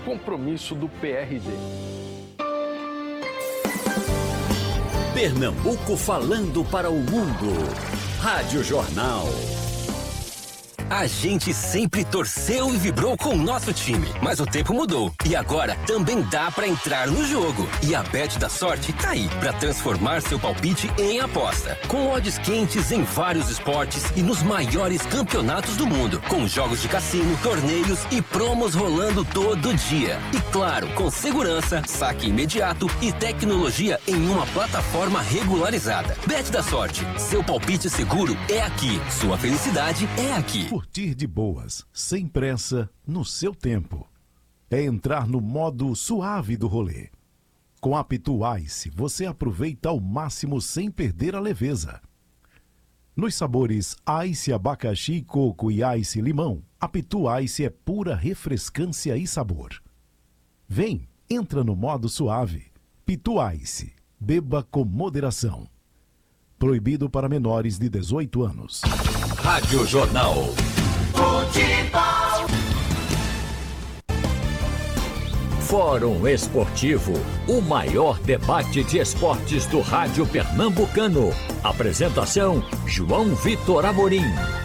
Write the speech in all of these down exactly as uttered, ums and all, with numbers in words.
compromisso do P R D. Pernambuco falando para o mundo. Rádio Jornal. A gente sempre torceu e vibrou com o nosso time, mas o tempo mudou e agora também dá pra entrar no jogo. E a Bet da Sorte tá aí pra transformar seu palpite em aposta. Com odds quentes em vários esportes e nos maiores campeonatos do mundo, com jogos de cassino, torneios e promos rolando todo dia. E claro, com segurança, saque imediato e tecnologia em uma plataforma regularizada. Bet da Sorte, seu palpite seguro é aqui, sua felicidade é aqui. Curtir de boas, sem pressa, no seu tempo. É entrar no modo suave do rolê. Com a Pitu Ice, você aproveita ao máximo sem perder a leveza. Nos sabores Ice abacaxi, coco e Ice limão, a Pitu Ice é pura refrescância e sabor. Vem, entra no modo suave. Pitu Ice, beba com moderação. Proibido para menores de dezoito anos. Rádio Jornal. Futebol. Fórum Esportivo, o maior debate de esportes do rádio pernambucano. Apresentação, João Vitor Amorim.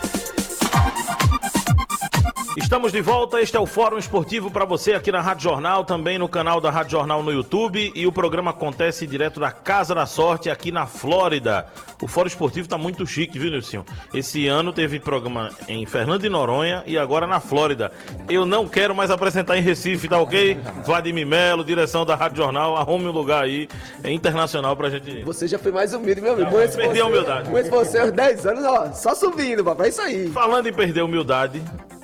Estamos de volta, este é o Fórum Esportivo para você aqui na Rádio Jornal, também no canal da Rádio Jornal no YouTube, e o programa acontece direto da Casa da Sorte aqui na Flórida. O Fórum Esportivo tá muito chique, viu, Nilcinho? Esse ano teve programa em Fernando de Noronha e agora na Flórida. Eu não quero mais apresentar em Recife, tá ok? Vladimir Melo, direção da Rádio Jornal, arrume um lugar aí, é internacional pra gente... Você já foi mais humilde, meu amigo. Ah, perdi a humildade. Conheço você há uns dez anos, ó, só subindo, papai, é isso aí. Falando em perder a humildade...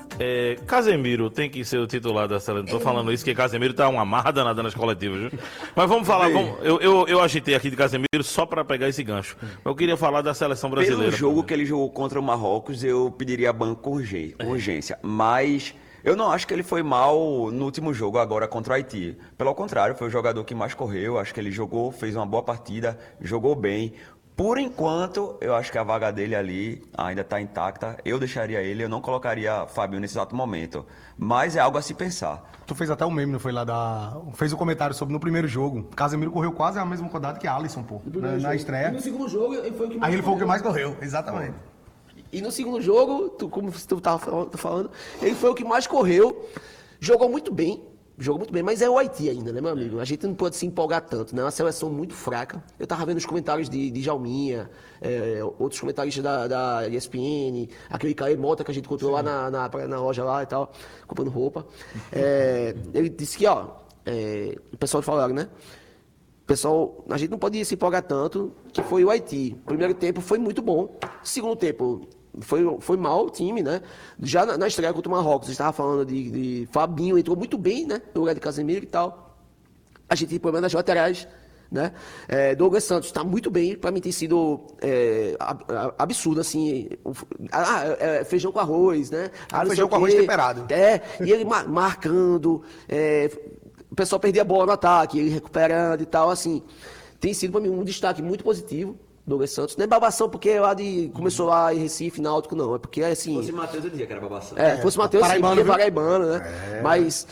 É, Casemiro tem que ser o titular da seleção. Tô falando isso, que Casemiro tá uma marra danada nas coletivas, viu? Mas vamos falar, vamos, eu, eu, eu agitei aqui de Casemiro só para pegar esse gancho. Eu queria falar da seleção brasileira. Pelo jogo que ele jogou contra o Marrocos, eu pediria banco com urgência. Mas eu não acho que ele foi mal no último jogo agora contra o Haiti. Pelo contrário, foi o jogador que mais correu. Acho que ele jogou, fez uma boa partida, jogou bem. Por enquanto, eu acho que a vaga dele ali ainda está intacta. Eu deixaria ele, eu não colocaria Fabinho nesse exato momento. Mas é algo a se pensar. Tu fez até um meme, não foi lá da... Fez um comentário sobre no primeiro jogo. Casemiro correu quase a mesma rodada que Alisson, pô. Na, na estreia. E no segundo jogo, ele foi o que mais Aí ele foi o que correu. mais correu, exatamente. E no segundo jogo, tu, como tu estava falando, ele foi o que mais correu. Jogou muito bem. Jogou muito bem, mas é o Haiti ainda, né, meu amigo? A gente não pode se empolgar tanto, né? É uma seleção muito fraca. Eu tava vendo os comentários de, de Jalminha, é, outros comentários da, da E S P N, aquele Caê Mota que a gente encontrou Sim. lá na, na, na loja lá e tal, comprando roupa. É, ele disse que, ó, é, o pessoal falaram, né? Pessoal, a gente não pode se empolgar tanto, que foi o Haiti. O primeiro tempo foi muito bom. Segundo tempo... Foi, foi mal o time, né? Já na, na estreia contra o Marrocos, você estava falando de, de Fabinho, entrou muito bem, né? No lugar de Casemiro e tal. A gente tem problema nas laterais, né? É, Douglas Santos está muito bem, para mim tem sido é, absurdo, assim. Ah, é, feijão com arroz, né? Ah, feijão com arroz temperado. É, e ele mar, marcando, é, o pessoal perdia a bola no ataque, ele recuperando e tal, assim. Tem sido para mim um destaque muito positivo. Douglas Santos. Não é babação porque lá de, começou lá em Recife, Náutico, não. É porque, assim... Se fosse Matheus, eu dizia que era babação. É, se fosse Matheus, sim, porque é paraibano, né? É. Mas,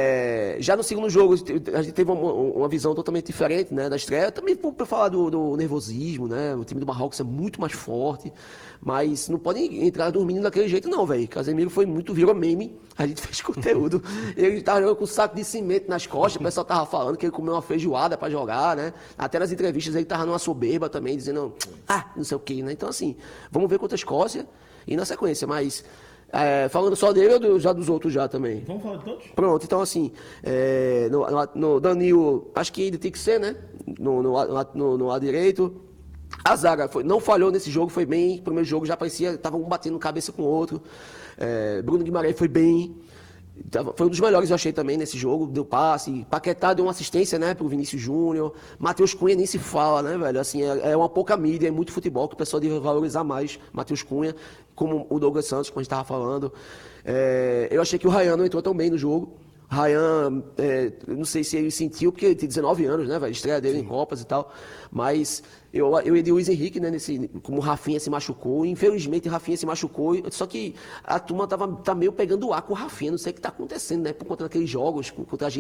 é, já no segundo jogo, a gente teve uma, uma visão totalmente diferente, né, da estreia. Também para falar do, do nervosismo, né? O time do Marrocos é muito mais forte. Mas não pode entrar dormindo daquele jeito, não, velho. Casemiro foi muito, virou meme. A gente fez conteúdo. Ele tava jogando com um saco de cimento nas costas. O pessoal tava falando que ele comeu uma feijoada pra jogar, né? Até nas entrevistas ele tava numa soberba também, dizendo, ah, não sei o quê, né? Então, assim, vamos ver contra a Escócia e na sequência. Mas, é, falando só dele ou já dos outros já também? Vamos falar de todos? Pronto, então, assim, é, no, no Danilo, acho que ainda tem que ser, né? No, no, no, no lado direito. A zaga foi, não falhou nesse jogo, foi bem. O primeiro jogo já parecia, tava um batendo cabeça com o outro. É, Bruno Guimarães foi bem. Foi um dos melhores, eu achei, também, nesse jogo. Deu passe. Paquetá deu uma assistência, né, pro Vinícius Júnior. Matheus Cunha nem se fala, né, velho? Assim, é, é uma pouca mídia, é muito futebol que o pessoal deve valorizar mais. Matheus Cunha, como o Douglas Santos, como a gente tava falando. É, eu achei que o Ryan não entrou tão bem no jogo. Ryan, é, não sei se ele sentiu, porque ele tem dezenove anos, né, velho? Estreia dele Sim. em Copas e tal. Mas eu, eu e de Luiz Henrique, né, nesse, como o Rafinha se machucou. Infelizmente, o Rafinha se machucou. Só que a turma tava, tá meio pegando o ar com o Rafinha. Não sei o que tá acontecendo, né? Por conta daqueles jogos contra a